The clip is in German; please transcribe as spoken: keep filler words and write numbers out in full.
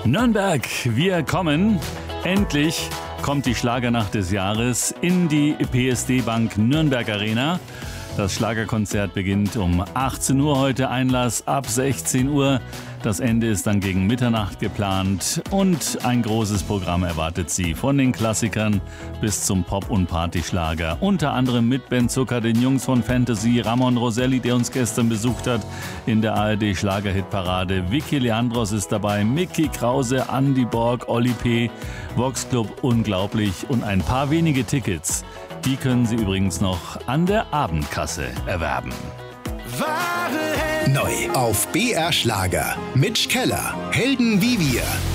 Nürnberg, wir kommen. Endlich kommt die Schlagernacht des Jahres in die P S D Bank Nürnberg Arena. Das Schlagerkonzert beginnt um achtzehn Uhr heute, Einlass ab sechzehn Uhr. Das Ende ist dann gegen Mitternacht geplant und ein großes Programm erwartet Sie. Von den Klassikern bis zum Pop- und Partyschlager. Unter anderem mit Ben Zucker, den Jungs von Fantasy, Ramon Roselli, der uns gestern besucht hat in der A R D Schlagerhitparade. Vicky Leandros ist dabei, Micky Krause, Andy Borg, Olli P., Vox Club, unglaublich und ein paar wenige Tickets. Die können Sie übrigens noch an der Abendkasse erwerben. Neu auf B R Schlager. Mitch Keller. Helden wie wir.